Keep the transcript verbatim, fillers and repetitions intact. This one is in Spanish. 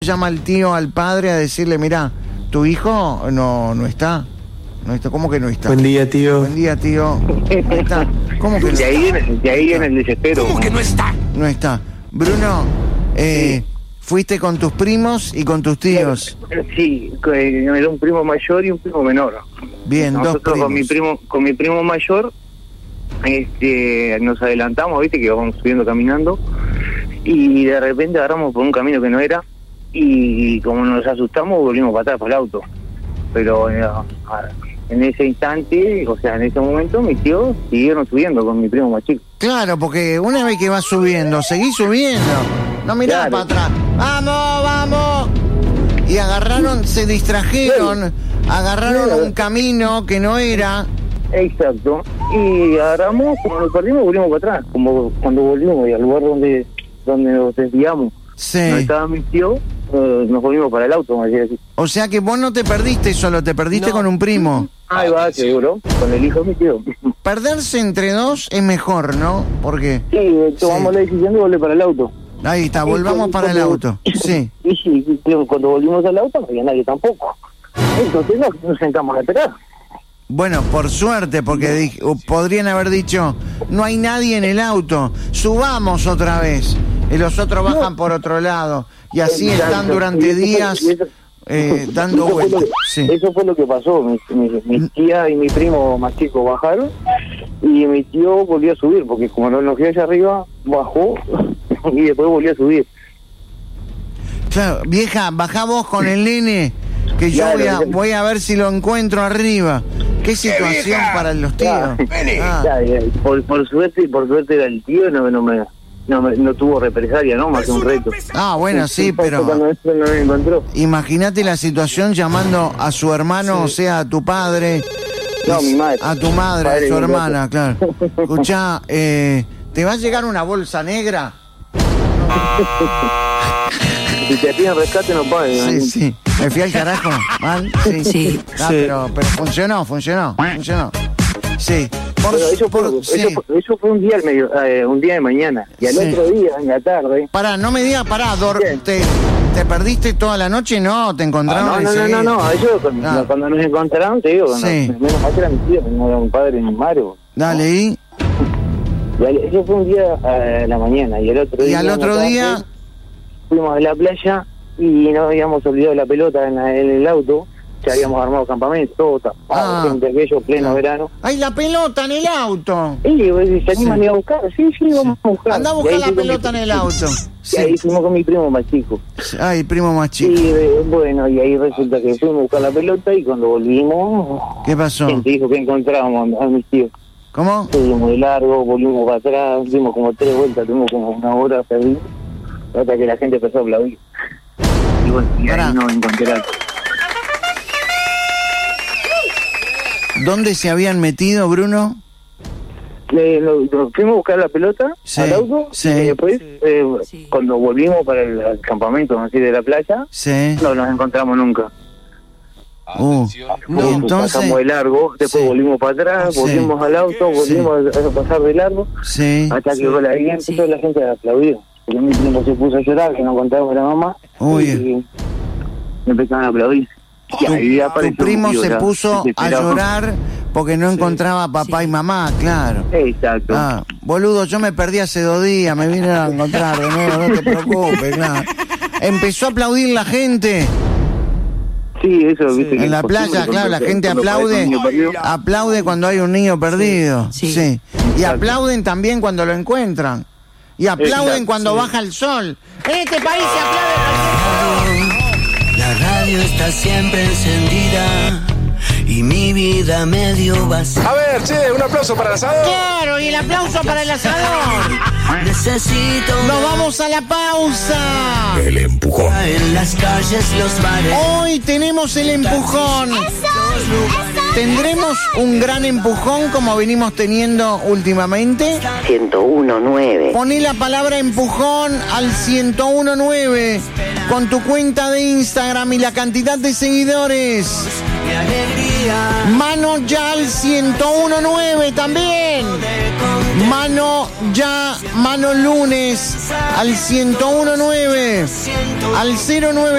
llama el tío al padre a decirle, mirá, tu hijo no, no está. No está. ¿Cómo que no está? Buen dí, tío. Buen día, tío. No está. ¿Cómo que no de ahí, está? De ahí en el desespero. ¿Cómo que no está? No está. Bruno, eh, Sí. fuiste con tus primos y con tus tíos. Sí, que era un primo mayor y un primo menor. Bien, dos Nosotros primos. con mi primo, con mi primo mayor, este, nos adelantamos, viste, que íbamos subiendo caminando, y de repente agarramos por un camino que no era, y como nos asustamos volvimos para atrás por el auto. Pero eh, en ese instante, o sea, en ese momento, mis tíos siguieron subiendo con mi primo más chico. Claro, porque una vez que vas subiendo, seguís subiendo. No mirás Claro. para atrás. ¡Vamos, vamos! Y agarraron, se distrajeron, agarraron Claro. un camino que no era. Exacto. Y agarramos, como nos perdimos, volvimos para atrás. Como cuando volvimos y al lugar donde donde nos desviamos, Sí. no estaban mis tíos, eh, nos volvimos para el auto, me decía así. O sea que vos no te perdiste solo, te perdiste No. con un primo. Ahí va, seguro, con el hijo de mi tío. Perderse entre dos es mejor, ¿no? Porque Sí, eh, tomamos Sí. la decisión de volver para el auto. ahí está, Y volvamos cuando- para el auto. Sí. Y sí, y creo que cuando volvimos al auto no había nadie tampoco. Entonces nos, nos sentamos a esperar. Bueno, por suerte, porque di- o podrían haber dicho, no hay nadie en el auto, subamos otra vez. Y los otros bajan por otro lado. Y así Exacto. están durante Y eso fue- días y eso- eh, dando eso fue lo- vueltas. Sí. Eso fue lo que pasó. Mi, mi, mi tía y mi primo más chico bajaron y mi tío volvió a subir, porque como no nos vio allá arriba, bajó y después volvió a subir. Claro, vieja, bajá vos con el nene, que yo Claro, voy, a, ya- voy a ver si lo encuentro arriba. Qué situación vieja! para los tíos. Claro. Ah. Ya, ya, por, por suerte, por suerte era el tío, no, no me no, me- no tuvo represalia, ¿no? Más que un reto. Ah, bueno, sí, pero Cuando eso no me encontró. imagínate la situación llamando a su hermano, o sea, a tu padre. No, mi madre. A tu madre, Padre a su de mi hermana, claro. Escuchá, eh, ¿te va a llegar una bolsa negra? Si te piden rescate, no pagues. Sí, sí. ¿Me fui al carajo? ¿Mal? Sí. Sí. Ah, Sí. pero, pero funcionó, funcionó, funcionó. Sí. Por, Pero eso fue, por- sí. eso, fue- eso fue un día al medio, eh, un día de mañana. Y al Sí. otro día, en la tarde. Pará, no me digas, pará, dor- Bien. te, ¿te perdiste toda la noche? No, te Ah, encontraron no, no, no, enseguida. no, no, ellos cuando, Ah. cuando nos encontraron, te digo, Sí. no, menos mal que era mi tío, no era un padre ni madre. Dale, ¿y? Y al- eso fue un día a la mañana. Y al otro ¿Y día. al en la otro tarde, día? Fuimos a la playa y nos habíamos olvidado la pelota en, la- en el auto. Ya habíamos armado campamento, todo tapado, Ah. gente aquello, pleno verano. ¡Ay, la pelota en el auto! Y pues, se animan Sí. a ir a buscar. Sí, sí, vamos a buscar. Anda a Y buscar ahí la fui con mi- pelota en el auto. Y ahí Sí. fuimos con mi primo más chico. Ay, primo más Y chico. eh, bueno, y ahí resulta que fuimos a buscar la pelota y cuando volvimos, ¿Qué pasó? gente dijo que encontrábamos a mis tíos. ¿Cómo? Seguimos de largo, volvimos para atrás, dimos como tres vueltas, tuvimos como una hora perdidos, hasta que la gente empezó a aplaudir. Y bueno, y Pará. ahí nos encontramos. ¿Dónde se habían metido, Bruno? Le- lo- nos fuimos a buscar la pelota Sí, al auto sí. y después, eh, Sí. cuando volvimos para el, al campamento así de la playa, Sí. no nos encontramos nunca. Uh. No. Y entonces, Pasamos de largo, después Sí. volvimos para atrás, Sí. volvimos al auto, volvimos a, a pasar de largo, sí. hasta que bueno, ahí empezó la gente a aplaudir. Porque mi primo se puso a llorar, que no contaba a la mamá, Uy. y empezaron a aplaudir. Y ahí Tu apareció primo mi tío, se ya, puso a desesperado. llorar porque no encontraba a papá Sí. y mamá, claro. Exacto. Ah, boludo, yo me perdí hace dos días, me vine a encontrar de nuevo, no te preocupes, claro. Empezó a aplaudir la gente. Sí, eso, viste. que En la por playa, siempre claro, la cuando- gente cuando aparece aplaude, un niño perdido. aplaude cuando hay un niño perdido. Sí. Sí. Y Exacto. aplauden también cuando lo encuentran. Y aplauden Exacto, cuando sí. baja el sol. En este país se aplaude. La radio está siempre encendida y mi vida medio vacía. A ver, che, un aplauso para el asador. Claro, y el aplauso para el asador. Necesito Nos vamos a la pausa. El empujón. en las calles, los bares. Hoy tenemos el empujón. ¿Tendremos un gran empujón como venimos teniendo últimamente? ciento uno punto nueve. Poné la palabra empujón al ciento uno punto nueve con tu cuenta de Instagram y la cantidad de seguidores. Mi alegría. Mano ya al ciento uno punto nueve también. Mano ya, mano lunes al ciento uno punto nueve. Al cero nueve.